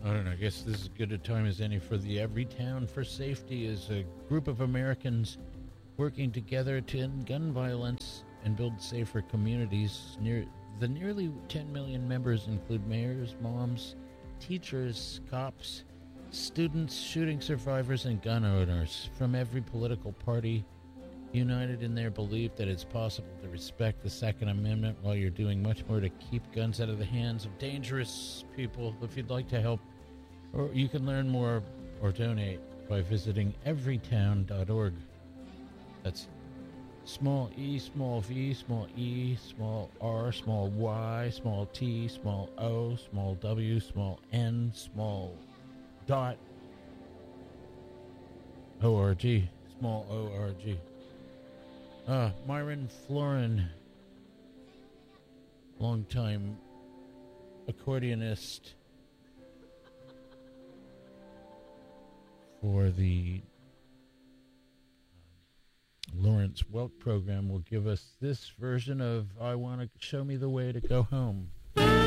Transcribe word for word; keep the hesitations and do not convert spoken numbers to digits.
I don't know. I guess this is as good a time as any for the Everytown for Safety is a group of Americans working together to end gun violence and build safer communities. Near the nearly ten million members include mayors, moms, teachers, cops, students, shooting survivors, and gun owners from every political party, united in their belief that it's possible to respect the Second Amendment while you're doing much more to keep guns out of the hands of dangerous people. If you'd like to help, or you can learn more or donate by visiting everytown dot org. That's small e, small v, small e, small r, small y, small t, small o, small w, small n, small dot org, small o r g. Uh, Myron Florin, longtime accordionist for the Lawrence Welk program, will give us this version of I Want to Show Me the Way to Go Home.